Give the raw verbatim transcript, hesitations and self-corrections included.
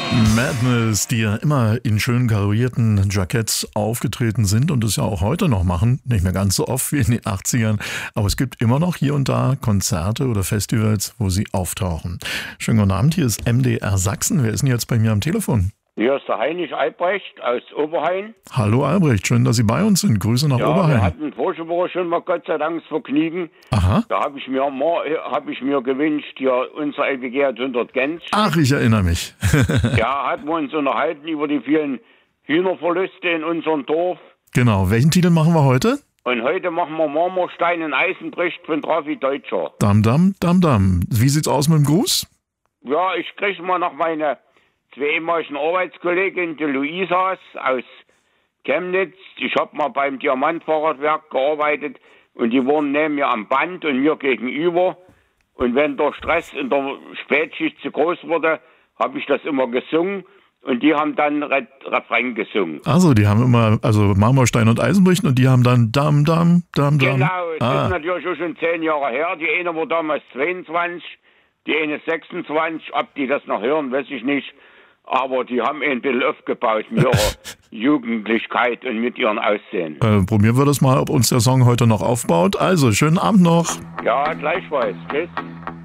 Madness, die ja immer in schön karierten Jacketts aufgetreten sind und es ja auch heute noch machen, nicht mehr ganz so oft wie in den achtzigern, aber es gibt immer noch hier und da Konzerte oder Festivals, wo sie auftauchen. Schönen guten Abend, hier ist M D R Sachsen. Wer ist denn jetzt bei mir am Telefon? Hier ist der Heinrich Albrecht aus Oberhain. Hallo Albrecht, schön, dass Sie bei uns sind. Grüße nach ja, Oberhain. Wir hatten vorige Woche schon mal Gott sei Dank das Vergnügen. Aha. Da habe ich, hab ich mir gewünscht, hier unser L P G hat hundert Gänse. Ach, ich erinnere mich. Ja, hatten wir uns unterhalten über die vielen Hühnerverluste in unserem Dorf. Genau, welchen Titel machen wir heute? Und heute machen wir Marmorstein und Eisenbricht von Trafi Deutscher. Dam, dam, dam, dam. Wie sieht's aus mit dem Gruß? Ja, ich kriege mal noch meine zwei ehemaligen Arbeitskollegin, die Luisas aus Chemnitz. Ich habe mal beim Diamantfahrradwerk gearbeitet und die wohnen neben mir am Band und mir gegenüber. Und wenn der Stress in der Spätschicht zu groß wurde, habe ich das immer gesungen und die haben dann Re- Refrain gesungen. Also, die haben immer, also Marmorstein und Eisenbricht und die haben dann Dam, Dam, Dam, Dam. Genau, das ah. ist natürlich auch schon zehn Jahre her. Die eine war damals zweiundzwanzig, die eine sechsundzwanzig. Ob die das noch hören, weiß ich nicht. Aber die haben ein bisschen aufgebaut mit ihrer Jugendlichkeit und mit ihrem Aussehen. Äh, probieren wir das mal, ob uns der Song heute noch aufbaut. Also, schönen Abend noch. Ja, gleichfalls. Tschüss.